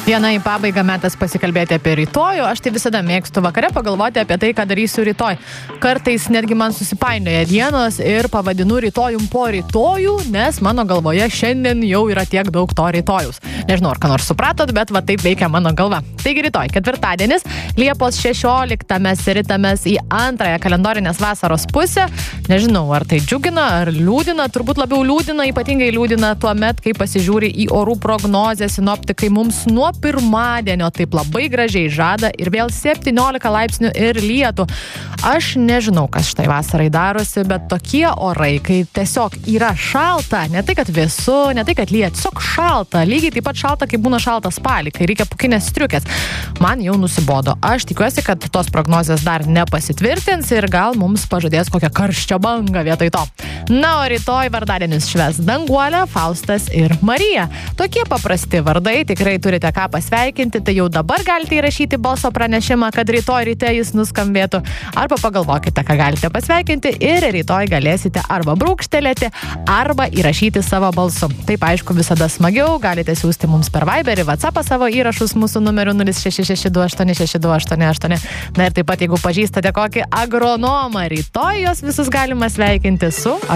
Diena į pabaigą, metas pasikalbėti apie rytojų. Aš tai visada mėgstu vakare pagalvoti apie tai, ką darysiu rytoj. Kartais netgi man susipainioja dienos ir pavadinu rytojum po rytojų, nes mano galvoje šiandien jau yra tiek daug to rytojus. Nežinau, ar ką nors supratot, bet va taip veikia mano galva. Taigi rytoj, ketvirtadienis, Liepos 16 mes ritamės į antrąją kalendorinės vasaros pusę. Nežinau, ar tai džiugina, ar liūdina, turbūt labiau liūdina, ypatingai liūdina tuo met, kai pasižiūri į orų prognozę, sinoptikai mums nuo pirmadienio taip labai gražiai žada ir vėl 17 laipsnių ir lietų. Aš nežinau, kas štai vasarai darosi, bet tokie orai, kai tiesiog yra šalta, ne tai, kad vėsu, ne tai, kad lyja, tiesiog šalta, lygiai taip pat šalta, kaip būna šalta spalį, kai reikia pukinės striukės. Man jau nusibodo. Aš tikiuosi, kad tos prognozės dar nepasitvirtins ir gal mums pažadės kokią karščio bangą vietoj to. Na, o rytoj vardadienis švęs Danguolė, Faustas ir Marija. Tokie paprasti vardai, tikrai turite ką pasveikinti, tai jau dabar galite įrašyti balso pranešimą, kad rytoj ryte jis nuskambėtų, arba pagalvokite, ką galite pasveikinti ir rytoj galėsite arba brūkštelėti, arba įrašyti savo balsu. Taip, aišku, visada smagiau, galite siųsti mums per Viberį, WhatsAppą savo įrašus mūsų numeriu 0662866288. Na ir taip pat, jeigu pažįstate kokį agronomą, rytoj jos visus galima sveikinti su